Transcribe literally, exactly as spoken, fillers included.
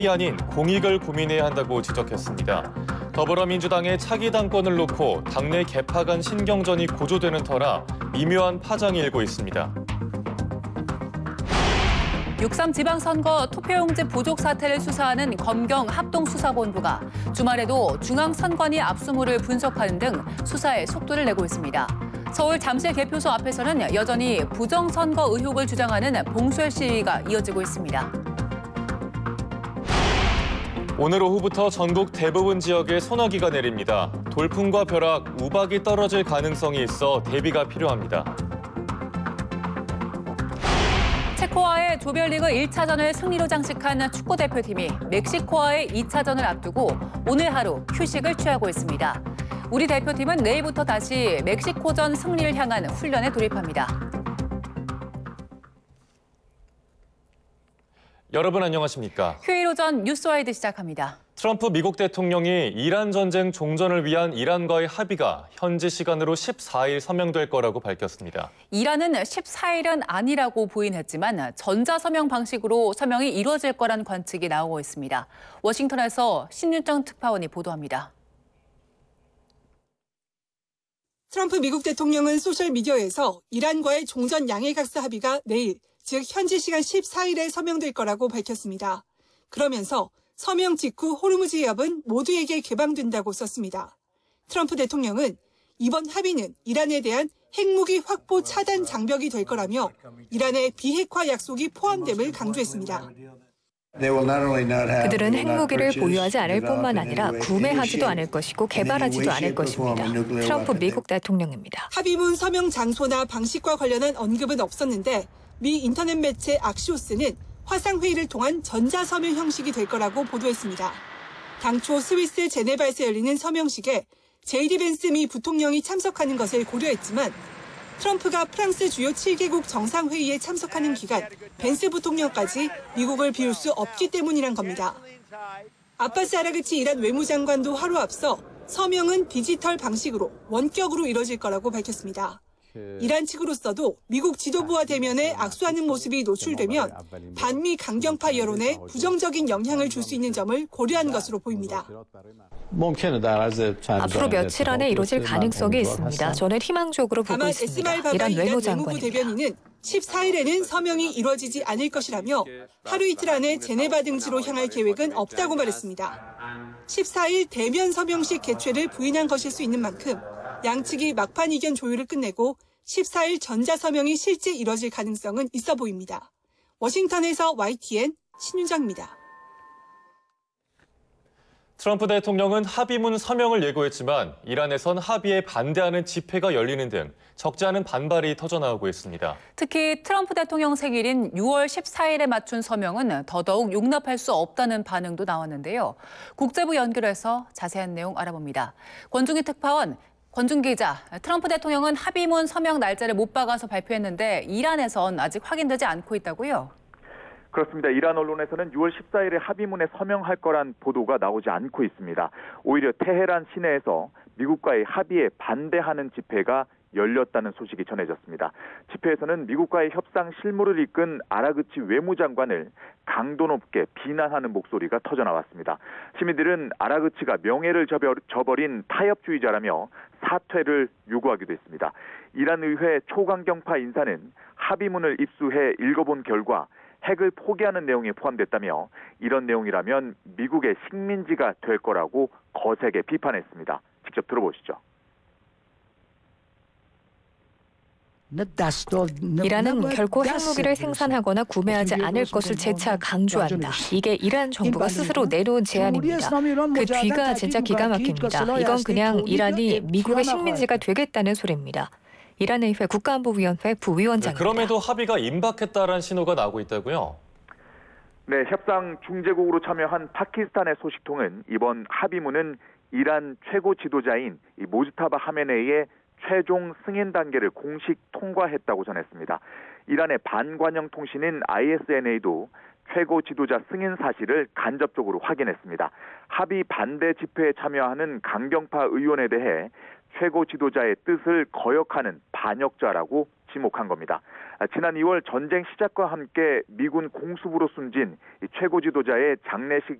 아닌 공익을 고민해야 한다고 지적했습니다. 더불어민주당의 차기 당권을 놓고 당내 개파 간 신경전이 고조되는 터라 미묘한 파장이 일고 있습니다. 육삼 지방선거 투표용지 부족 사태를 수사하는 검경 합동수사본부가 주말에도 중앙선관위 압수물을 분석하는 등 수사에 속도를 내고 있습니다. 서울 잠실 개표소 앞에서는 여전히 부정선거 의혹을 주장하는 봉쇄 시위가 이어지고 있습니다. 오늘 오후부터 전국 대부분 지역에 소나기가 내립니다. 돌풍과 벼락, 우박이 떨어질 가능성이 있어 대비가 필요합니다. 체코와의 조별리그 일 차전을 승리로 장식한 축구대표팀이 멕시코와의 이 차전을 앞두고 오늘 하루 휴식을 취하고 있습니다. 우리 대표팀은 내일부터 다시 멕시코전 승리를 향한 훈련에 돌입합니다. 여러분 안녕하십니까? 휴일 오전 뉴스와이드 시작합니다. 트럼프 미국 대통령이 이란 전쟁 종전을 위한 이란과의 합의가 현지 시간으로 십사 일 서명될 거라고 밝혔습니다. 이란은 십사 일은 아니라고 부인했지만 전자서명 방식으로 서명이 이루어질 거란 관측이 나오고 있습니다. 워싱턴에서 신윤정 특파원이 보도합니다. 트럼프 미국 대통령은 소셜미디어에서 이란과의 종전 양해각서 합의가 내일, 즉 현지 시간 십사 일에 서명될 거라고 밝혔습니다. 그러면서 서명 직후 호르무즈 해협은 모두에게 개방된다고 썼습니다. 트럼프 대통령은 이번 합의는 이란에 대한 핵무기 확보 차단 장벽이 될 거라며 이란의 비핵화 약속이 포함됨을 강조했습니다. 그들은 핵무기를 보유하지 않을 뿐만 아니라 구매하지도 않을 것이고 개발하지도 않을 것입니다. 트럼프 미국 대통령입니다. 합의문 서명 장소나 방식과 관련한 언급은 없었는데 미 인터넷 매체 악시오스는 화상회의를 통한 전자서명 형식이 될 거라고 보도했습니다. 당초 스위스 제네바에서 열리는 서명식에 제이디 벤스 미 부통령이 참석하는 것을 고려했지만 트럼프가 프랑스 주요 칠 개국 정상회의에 참석하는 기간 벤스 부통령까지 미국을 비울 수 없기 때문이란 겁니다. 아바스 아라그치 이란 외무장관도 하루 앞서 서명은 디지털 방식으로 원격으로 이뤄질 거라고 밝혔습니다. 이란 측으로서도 미국 지도부와 대면에 악수하는 모습이 노출되면 반미 강경파 여론에 부정적인 영향을 줄 수 있는 점을 고려한 것으로 보입니다. 앞으로 며칠 안에 이루어질 가능성이 있습니다. 저는 희망적으로 보고 다만 있습니다. 에스마일 이란 바바 외무장관입니다. 외무부 대변인은 십사 일에는 서명이 이루어지지 않을 것이라며 하루 이틀 안에 제네바 등지로 향할 계획은 없다고 말했습니다. 십사 일 대면 서명식 개최를 부인한 것일 수 있는 만큼 양측이 막판 이견 조율을 끝내고 십사 일 전자서명이 실제 이뤄질 가능성은 있어 보입니다. 워싱턴에서 와이티엔 신윤정입니다. 트럼프 대통령은 합의문 서명을 예고했지만 이란에선 합의에 반대하는 집회가 열리는 등 적지 않은 반발이 터져나오고 있습니다. 특히 트럼프 대통령 생일인 유월 십사일에 맞춘 서명은 더더욱 용납할 수 없다는 반응도 나왔는데요. 국제부 연결해서 자세한 내용 알아봅니다. 권중희 특파원, 권중기 기자, 트럼프 대통령은 합의문 서명 날짜를 못 박아서 발표했는데 이란에선 아직 확인되지 않고 있다고요? 그렇습니다. 이란 언론에서는 유월 십사일에 합의문에 서명할 거란 보도가 나오지 않고 있습니다. 오히려 테헤란 시내에서 미국과의 합의에 반대하는 집회가 열렸다는 소식이 전해졌습니다. 집회에서는 미국과의 협상 실무를 이끈 아라그치 외무장관을 강도 높게 비난하는 목소리가 터져나왔습니다. 시민들은 아라그치가 명예를 저버린 타협주의자라며 사퇴를 요구하기도 했습니다. 이란 의회 초강경파 인사는 합의문을 입수해 읽어본 결과 핵을 포기하는 내용이 포함됐다며 이런 내용이라면 미국의 식민지가 될 거라고 거세게 비판했습니다. 직접 들어보시죠. 이란은 결코 핵무기를 생산하거나 구매하지 않을 것을 재차 강조한다. 이게 이란 정부가 스스로 내놓은 제안입니다. 그 뒤가 진짜 기가 막힙니다. 이건 그냥 이란이 미국의 식민지가 되겠다는 소리입니다. 이란 의회 국가안보위원회 부위원장입니다. 그럼에도 합의가 임박했다라는 신호가 나오고 있다고요? 네, 협상 중재국으로 참여한 파키스탄의 소식통은 이번 합의문은 이란 최고 지도자인 이 모즈타바 하메네이의 최종 승인 단계를 공식 통과했다고 전했습니다. 이란의 반관영 통신인 아이에스엔에이도 최고 지도자 승인 사실을 간접적으로 확인했습니다. 합의 반대 집회에 참여하는 강경파 의원에 대해 최고 지도자의 뜻을 거역하는 반역자라고 지목한 겁니다. 지난 이월 전쟁 시작과 함께 미군 공수부로 숨진 최고 지도자의 장례식